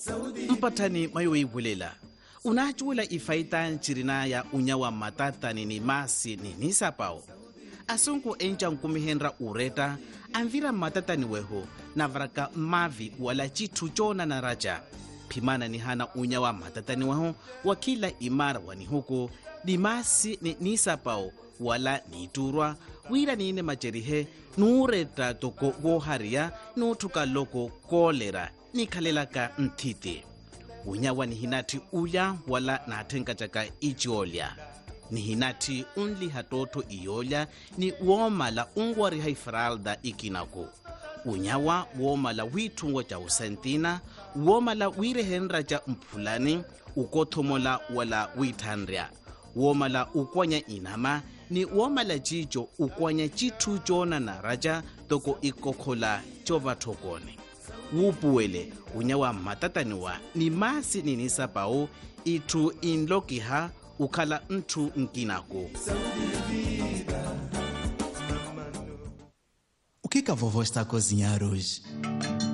mpatani mayo ibulela unachula ifaita nchirina ya unyawa matata ni masi ni nisapao asunku encha nkumihenra ureta anvira matata ni weho na varaka mavi wala chitu chona na raja pimana ni hana unyawa matata ni weho wakila imara wani huku ni masi ni nisapao wala niturwa wira nine macherihe nureta toko woharia nutuka loko kolera nikalelaka ntiti unyawa ni hinati uya wala natenga chaka ichiolya ni hinati unli hatoto iyolya ni womala ungwari haifralda ikinako unyawa womala witungo cha usentina womala wirehenra cha mpulani ukothomola wala withandria womala ukwanya inama ni womala chicho ukwanya chitu chona na raja toko ikokhola chovathokone wupuwele unyawa matataniwa ni masi ninisapao itu inlokiha ukhala ntu nkinako. O que a vovó está a cozinhar hoje?